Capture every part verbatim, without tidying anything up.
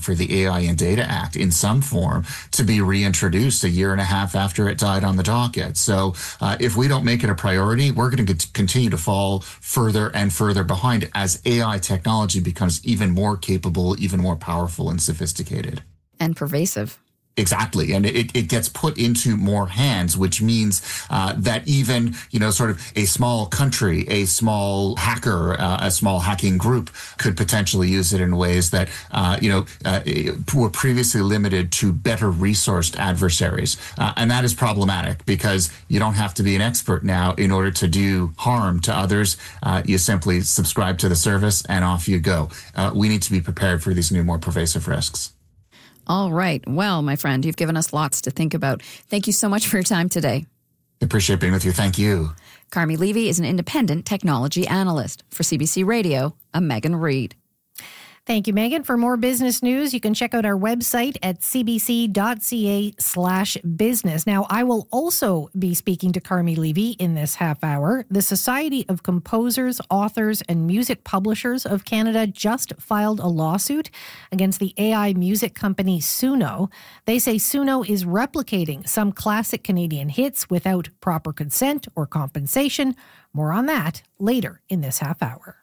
for the A I and Data Act in some form to be reintroduced a year and a half after it died on the docket. So uh, if we don't make it a priority, we're going to continue to fall further and further behind as A I technology becomes even more capable, even more powerful and sophisticated. And pervasive. Exactly. And it, it gets put into more hands, which means uh, that even, you know, sort of a small country, a small hacker, uh, a small hacking group could potentially use it in ways that, uh, you know, uh, were previously limited to better resourced adversaries. Uh, and that is problematic because you don't have to be an expert now in order to do harm to others. Uh, you simply subscribe to the service and off you go. Uh, we need to be prepared for these new, more pervasive risks. All right. Well, my friend, you've given us lots to think about. Thank you so much for your time today. Appreciate being with you. Thank you. Carmi Levy is an independent technology analyst. For C B C Radio, I'm Megan Reid. Thank you, Megan. For more business news, you can check out our website at cbc.ca slash business. Now, I will also be speaking to Carmi Levy in this half hour. The Society of Composers, Authors, and Music Publishers of Canada just filed a lawsuit against the A I music company Suno. They say Suno is replicating some classic Canadian hits without proper consent or compensation. More on that later in this half hour.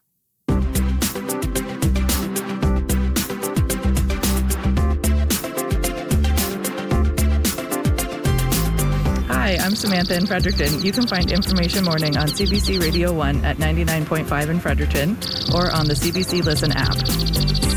Hi, I'm Samantha in Fredericton. You can find Information Morning on C B C Radio one at ninety-nine point five in Fredericton or on the C B C Listen app.